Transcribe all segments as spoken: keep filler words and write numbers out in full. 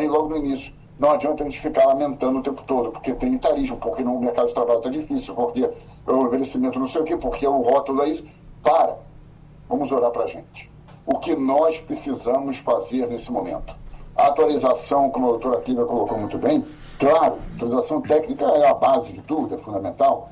falei logo no início, não adianta a gente ficar lamentando o tempo todo, porque tem etarismo, porque no mercado de trabalho está difícil, porque o envelhecimento não sei o quê, porque o rótulo é isso. Para, vamos orar para a gente. O que nós precisamos fazer nesse momento? A atualização, como a doutora Clívia colocou muito bem, claro, a atualização técnica é a base de tudo, é fundamental.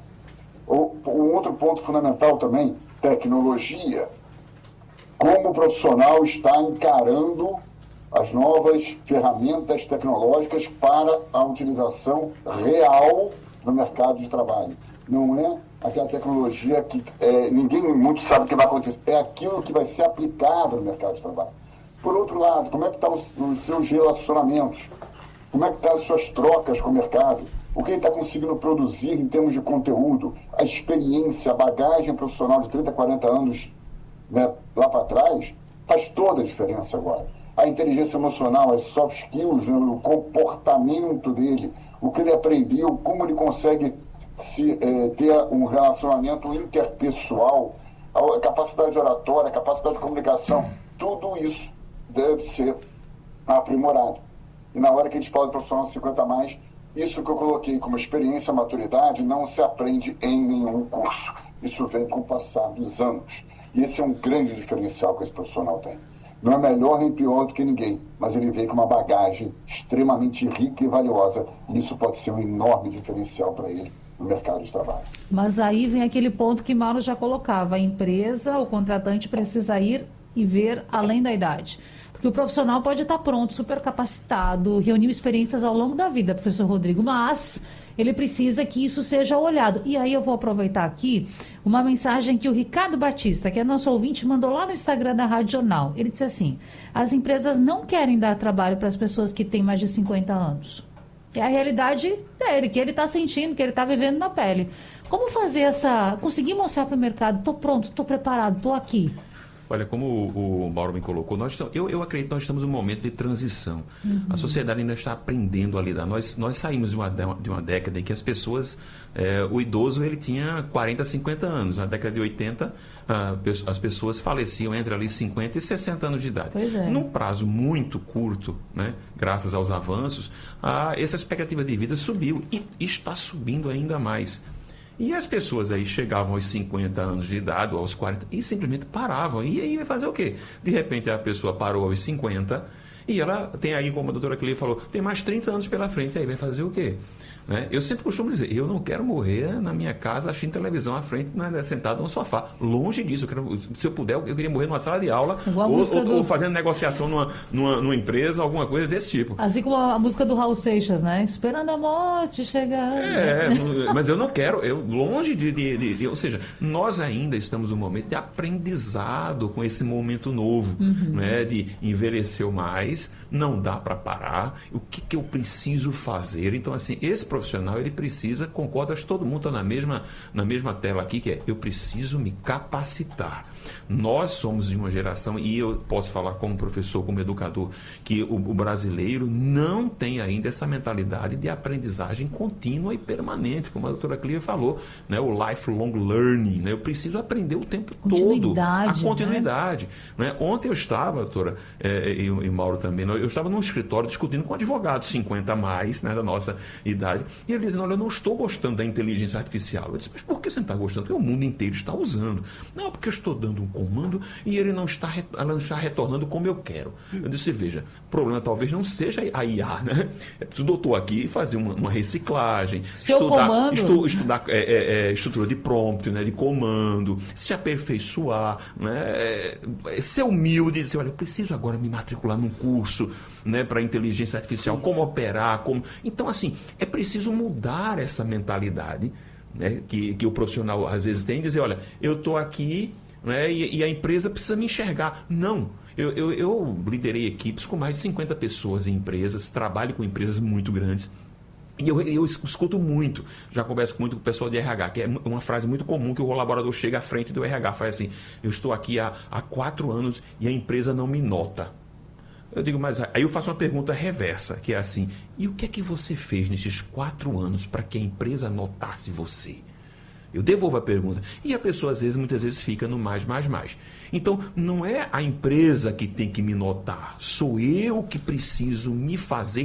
O, um outro ponto fundamental também, tecnologia. Como o profissional está encarando as novas ferramentas tecnológicas para a utilização real no mercado de trabalho. Não é aquela tecnologia que é, ninguém muito sabe o que vai acontecer, é aquilo que vai ser aplicado no mercado de trabalho. Por outro lado, como é que estão os, os seus relacionamentos? Como é que estão as suas trocas com o mercado? O que ele está conseguindo produzir em termos de conteúdo? A experiência, a bagagem profissional de trinta, quarenta anos, né, lá para trás, faz toda a diferença agora. A inteligência emocional, as soft skills, né, o comportamento dele, o que ele aprendeu, como ele consegue se, eh, ter um relacionamento interpessoal, a capacidade oratória, a capacidade de comunicação, tudo isso deve ser aprimorado. E na hora que a gente fala de profissional cinquenta a mais, isso que eu coloquei como experiência, maturidade, não se aprende em nenhum curso. Isso vem com o passar dos anos. E esse é um grande diferencial que esse profissional tem. Não é melhor nem pior do que ninguém, mas ele vem com uma bagagem extremamente rica e valiosa. E isso pode ser um enorme diferencial para ele no mercado de trabalho. Mas aí vem aquele ponto que Mauro já colocava. A empresa, o contratante precisa ir e ver além da idade. Porque o profissional pode estar pronto, super capacitado, reuniu experiências ao longo da vida, professor Rodrigo, mas ele precisa que isso seja olhado. E aí eu vou aproveitar aqui uma mensagem que o Ricardo Batista, que é nosso ouvinte, mandou lá no Instagram da Rádio Jornal. Ele disse assim: as empresas não querem dar trabalho para as pessoas que têm mais de cinquenta anos. É a realidade dele, que ele está sentindo, que ele está vivendo na pele. Como fazer essa... conseguir mostrar para o mercado, estou pronto, estou preparado, estou aqui. Olha, como o, o Mauro me colocou, nós estamos, eu, eu acredito que nós estamos num momento de transição. Uhum. A sociedade ainda está aprendendo a lidar. Nós, nós saímos de uma, de uma década em que as pessoas, é, o idoso ele tinha quarenta, cinquenta anos. Na década de oitenta, ah, as pessoas faleciam entre ali cinquenta e sessenta anos de idade. Pois é. Num prazo muito curto, né, graças aos avanços, ah, essa expectativa de vida subiu e está subindo ainda mais. E as pessoas aí chegavam aos cinquenta anos de idade, ou aos quarenta, e simplesmente paravam. E aí vai fazer o quê? De repente a pessoa parou aos cinquenta e ela tem aí, como a doutora Clívia falou, tem mais trinta anos pela frente, aí vai fazer o quê? Né? Eu sempre costumo dizer, eu não quero morrer na minha casa assistindo televisão à frente, né, sentado no sofá. Longe disso, eu quero, se eu puder, eu queria morrer numa sala de aula ou, ou, do... ou fazendo negociação numa, numa, numa empresa, alguma coisa desse tipo. Assim como a música do Raul Seixas, né? Esperando a morte chegar. É, mas eu não quero, eu longe de, de, de, de... Ou seja, nós ainda estamos num momento de aprendizado com esse momento novo, uhum. né, de envelhecer mais, não dá para parar, o que, que eu preciso fazer? Então, assim, esse profissional, ele precisa, concordo, acho que todo mundo está na mesma, na mesma tela aqui, que é, eu preciso me capacitar. Nós somos de uma geração, e eu posso falar como professor, como educador, que o, o brasileiro não tem ainda essa mentalidade de aprendizagem contínua e permanente, como a doutora Clívia falou, né, o lifelong learning, né, eu preciso aprender o tempo todo, a continuidade. Né? Né? Ontem eu estava, doutora, é, e, e Mauro também, eu estava num escritório discutindo com advogados cinquenta a mais, né, da nossa idade, e ele dizendo, olha, eu não estou gostando da inteligência artificial. Eu disse, mas por que você não está gostando? Porque o mundo inteiro está usando. Não, porque eu estou dando um comando e ele não está, ela não está retornando como eu quero. Eu disse, veja, o problema talvez não seja a I A, né? É preciso o doutor aqui fazer uma, uma reciclagem, Seu estudar, estu, estudar é, é, é, estrutura de prompt, né, de comando, se aperfeiçoar, né, é, ser humilde e dizer, olha, eu preciso agora me matricular num curso, né, para inteligência artificial, Isso. como operar, como... Então, assim, é preciso mudar essa mentalidade, né, que, que o profissional às vezes tem, dizer, olha, eu estou aqui, né, e, e a empresa precisa me enxergar. Não, eu, eu, eu liderei equipes com mais de cinquenta pessoas em empresas, trabalho com empresas muito grandes, e eu, eu escuto muito, já converso muito com o pessoal de R H, que é uma frase muito comum que o colaborador chega à frente do R H, faz assim, eu estou aqui há, há quatro anos e a empresa não me nota. Eu digo, mas aí eu faço uma pergunta reversa, que é assim, e o que é que você fez nesses quatro anos para que a empresa notasse você? Eu devolvo a pergunta. E a pessoa, às vezes, muitas vezes fica no mais, mais, mais. Então, não é a empresa que tem que me notar, sou eu que preciso me fazer